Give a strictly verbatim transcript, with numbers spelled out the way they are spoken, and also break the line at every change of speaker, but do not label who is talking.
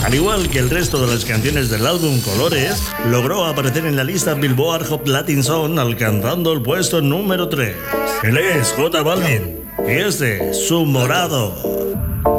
Al igual que el resto de las canciones del álbum Colores, logró aparecer en la lista Billboard Hot Latin Song alcanzando el puesto número tres. Él es J Balvin y este, Su Morado.